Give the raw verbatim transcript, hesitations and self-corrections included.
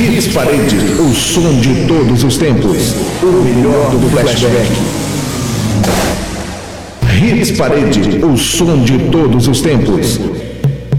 Hits Parade, o som de todos os tempos. O melhor do flashback. Hits Parade, o som de todos os tempos.